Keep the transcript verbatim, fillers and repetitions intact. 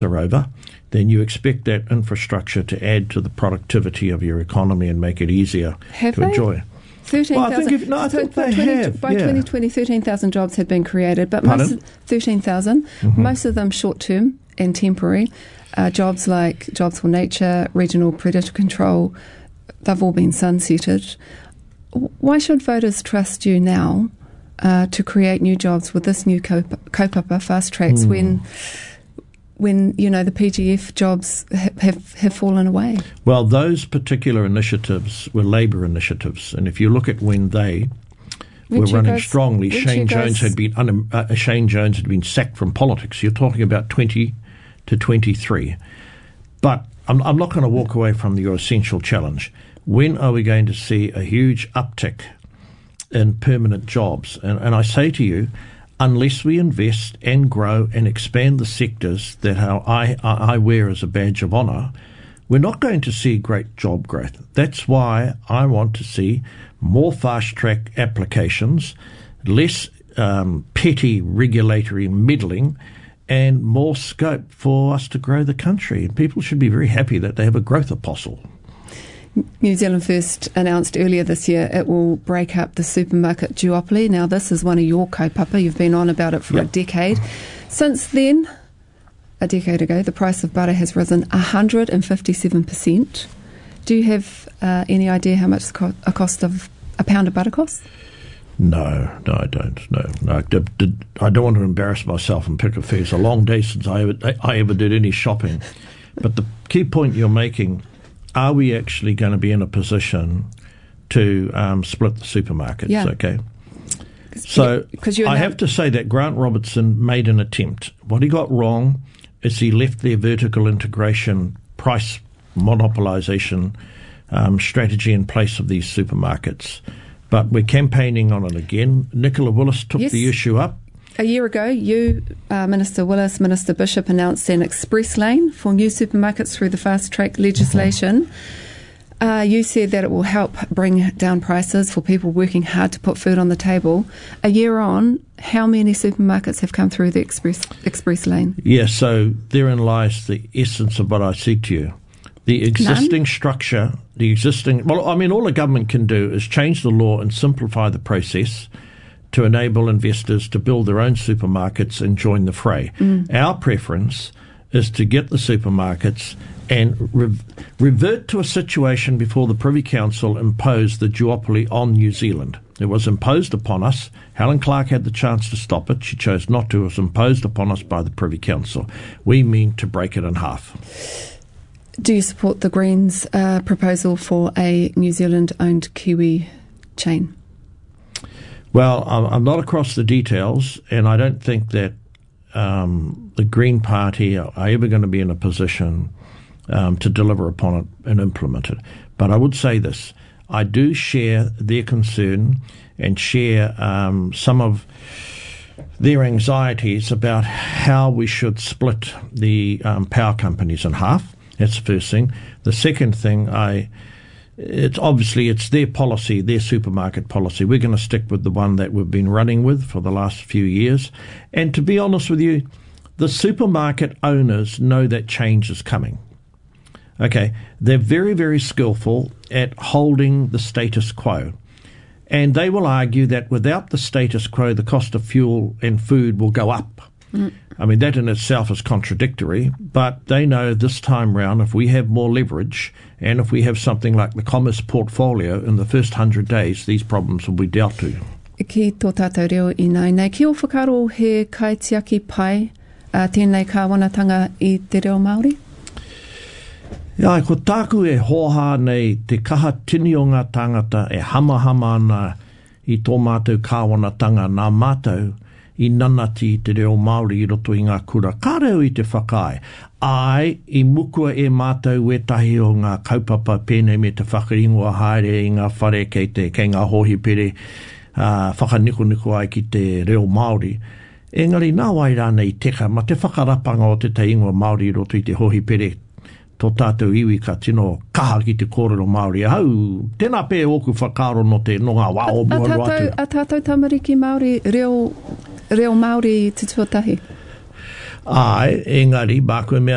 are over, then you expect that infrastructure to add to the productivity of your economy and make it easier have to they? enjoy. thirteen thousand. Well, I think if, no, I think by they twenty, have. By yeah. twenty twenty, thirteen thousand jobs had been created, but Pardon? most thirteen thousand, Mm-hmm. most of them short-term and temporary. Uh, jobs like Jobs for Nature, regional predator control, they've all been sunsetted. Why should voters trust you now uh, to create new jobs with this new kaupapa fast tracks mm. when, when you know the P G F jobs ha- have have fallen away? Well, those particular initiatives were Labour initiatives, and if you look at when they were running goes, strongly, Shane Jones had been un- uh, Shane Jones had been sacked from politics. You're talking about twenty to twenty-three, but I'm, I'm not going to walk away from your essential challenge. When are we going to see a huge uptick in permanent jobs? And, and I say to you, unless we invest and grow and expand the sectors that our, I, I wear as a badge of honour, we're not going to see great job growth. That's why I want to see more fast-track applications, less um, petty regulatory meddling, and more scope for us to grow the country. And people should be very happy that they have a growth apostle. New Zealand First announced earlier this year it will break up the supermarket duopoly. Now, this is one of your kaupapa. You've been on about it for yep. a decade. Since then, a decade ago, the price of butter has risen one hundred fifty-seven percent. Do you have uh, any idea how much a cost of a pound of butter costs? No, no, I don't. No, no. I, did, I don't want to embarrass myself and pick a fee. It's a long day since I ever, I ever did any shopping. But the key point you're making, are we actually going to be in a position to um, split the supermarkets? Yeah. Okay. So you, I have to say that Grant Robertson made an attempt. What he got wrong is he left their vertical integration price monopolisation um, strategy in place of these supermarkets. But we're campaigning on it again. Nicola Willis took yes. the issue up. A year ago, you, uh, Minister Willis, Minister Bishop, announced an express lane for new supermarkets through the fast-track legislation. Mm-hmm. Uh, you said that it will help bring down prices for people working hard to put food on the table. A year on, how many supermarkets have come through the express express lane? Yes, yeah, so therein lies the essence of what I said to you. The existing None? structure, the existing... Well, I mean, all the government can do is change the law and simplify the process to enable investors to build their own supermarkets and join the fray. Mm. Our preference is to get the supermarkets and re- revert to a situation before the Privy Council imposed the duopoly on New Zealand. It was imposed upon us. Helen Clark had the chance to stop it. She chose not to. It was imposed upon us by the Privy Council. We mean to break it in half. Do you support the Greens' uh, proposal for a New Zealand-owned Kiwi chain? Well, I'm not across the details, and I don't think that um, the Green Party are ever going to be in a position um, to deliver upon it and implement it. But I would say this. I do share their concern and share um, some of their anxieties about how we should split the um, power companies in half. That's the first thing. The second thing, I... It's obviously it's their policy, their supermarket policy. We're going to stick with the one that we've been running with for the last few years. And to be honest with you, the supermarket owners know that change is coming. Okay, they're very, very skillful at holding the status quo. And they will argue that without the status quo, the cost of fuel and food will go up. Mm. I mean, that in itself is contradictory, but they know this time round if we have more leverage and if we have something like the Commerce portfolio in the first hundred days, these problems will be dealt to. Ki tō tātou reo i nei. Nei, ki o whakaro he kaitiaki pai uh, tēnei kāwanatanga i te reo Māori? Ia, ko tāku e hoha nei te kaha tini o ngā tangata e hamahama ana i tō mātou kāwanatanga nā mātou i nanati te reo Māori i roto i ngā kura. Ka reo i te whakai. Ai, i mukua e mātou wetahi o ngā kaupapa pēnei me te whakaingoa haere i ngā whare kei, te, kei ngā hohi pere uh, whakaniko-niko ai ki te reo Māori. Engari, nā wai rānei teka, ma te whakarapanga o te te ingoa Māori i roto i te hohi pere. Tō tātou iwi ka tino kaha ki te kōrero Māori. Hau, tēnā pē oku whakaro no te no ngā wao mua roatu. A tātou tamariki Māori, reo, reo Māori te tuatahi? Ai, engari, mākua mea